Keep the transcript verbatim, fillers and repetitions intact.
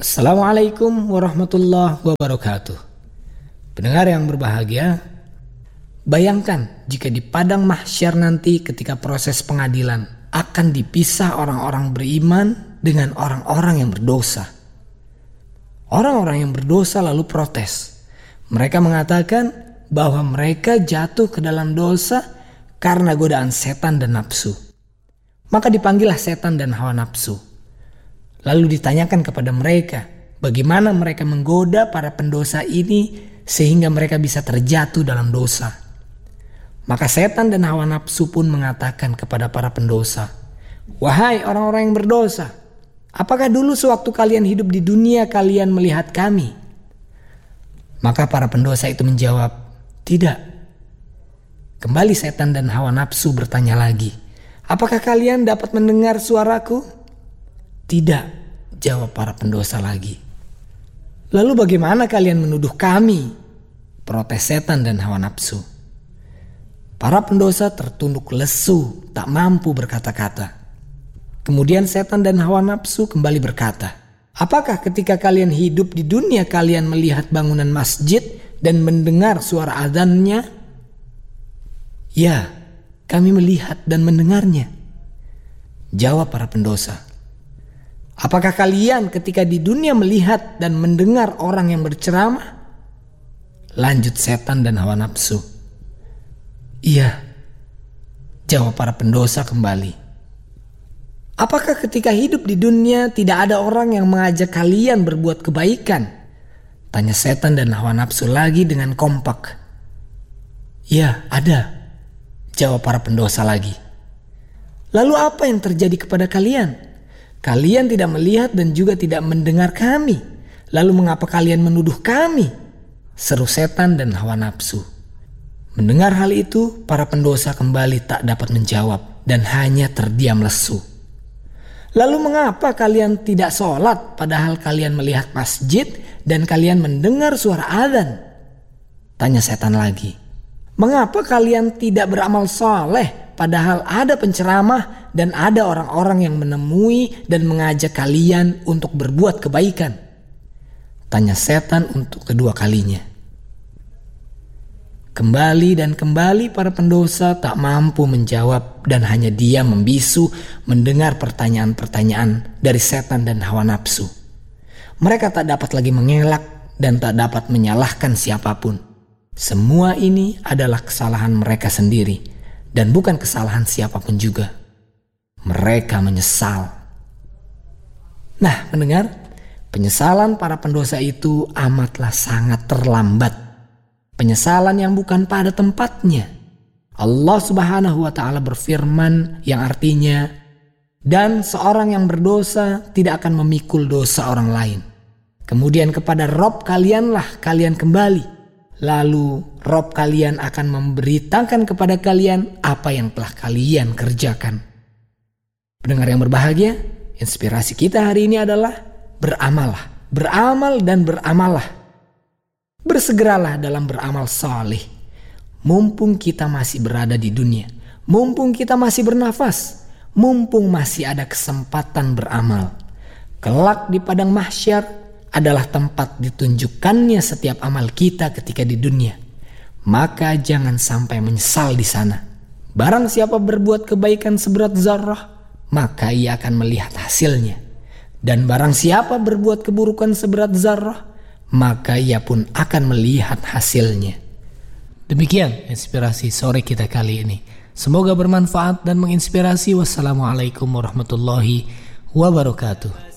Assalamualaikum warahmatullahi wabarakatuh. Pendengar yang berbahagia, bayangkan jika di padang mahsyar nanti ketika proses pengadilan akan dipisah orang-orang beriman dengan orang-orang yang berdosa. Orang-orang yang berdosa lalu protes. Mereka mengatakan bahwa mereka jatuh ke dalam dosa karena godaan setan dan nafsu. Maka dipanggillah setan dan hawa nafsu. Lalu ditanyakan kepada mereka bagaimana mereka menggoda para pendosa ini sehingga mereka bisa terjatuh dalam dosa. Maka setan dan hawa nafsu pun mengatakan kepada para pendosa, "Wahai orang-orang yang berdosa, apakah dulu sewaktu kalian hidup di dunia kalian melihat kami?" Maka para pendosa itu menjawab, "Tidak." Kembali setan dan hawa nafsu bertanya lagi, "Apakah kalian dapat mendengar suaraku?" "Tidak," jawab para pendosa lagi. "Lalu bagaimana kalian menuduh kami?" protes setan dan hawa nafsu. Para pendosa tertunduk lesu, tak mampu berkata-kata. Kemudian setan dan hawa nafsu kembali berkata, "Apakah ketika kalian hidup di dunia kalian melihat bangunan masjid dan mendengar suara azannya?" "Ya, kami melihat dan mendengarnya," jawab para pendosa. "Apakah kalian ketika di dunia melihat dan mendengar orang yang berceramah?" lanjut setan dan hawa nafsu. "Iya," jawab para pendosa kembali. "Apakah ketika hidup di dunia tidak ada orang yang mengajak kalian berbuat kebaikan?" tanya setan dan hawa nafsu lagi dengan kompak. "Ya, ada," jawab para pendosa lagi. "Lalu apa yang terjadi kepada kalian? Kalian tidak melihat dan juga tidak mendengar kami. Lalu mengapa kalian menuduh kami?" seru setan dan hawa nafsu. Mendengar hal itu, para pendosa kembali tak dapat menjawab dan hanya terdiam lesu. "Lalu mengapa kalian tidak sholat padahal kalian melihat masjid dan kalian mendengar suara azan?" tanya setan lagi. "Mengapa kalian tidak beramal soleh padahal ada penceramah dan ada orang-orang yang menemui dan mengajak kalian untuk berbuat kebaikan?" tanya setan untuk kedua kalinya. Kembali dan kembali para pendosa tak mampu menjawab dan hanya diam membisu mendengar pertanyaan-pertanyaan dari setan dan hawa nafsu. Mereka tak dapat lagi mengelak dan tak dapat menyalahkan siapapun. Semua ini adalah kesalahan mereka sendiri dan bukan kesalahan siapapun juga. Mereka menyesal. Nah, pendengar, penyesalan para pendosa itu amatlah sangat terlambat. Penyesalan yang bukan pada tempatnya. Allah Subhanahu wa ta'ala berfirman yang artinya, "Dan seorang yang berdosa tidak akan memikul dosa orang lain. Kemudian kepada Rob kalianlah kalian kembali. Lalu Rob kalian akan memberitakan kepada kalian apa yang telah kalian kerjakan." Pendengar yang berbahagia, inspirasi kita hari ini adalah beramallah, beramal dan beramallah. Bersegeralah dalam beramal saleh. Mumpung kita masih berada di dunia, mumpung kita masih bernafas, mumpung masih ada kesempatan beramal. Kelak di padang mahsyar adalah tempat ditunjukkannya setiap amal kita ketika di dunia. Maka jangan sampai menyesal di sana. Barang siapa berbuat kebaikan seberat zarrah, maka ia akan melihat hasilnya. Dan barang siapa berbuat keburukan seberat zarrah, maka ia pun akan melihat hasilnya. Demikian inspirasi sore kita kali ini. Semoga bermanfaat dan menginspirasi. Wassalamualaikum warahmatullahi wabarakatuh.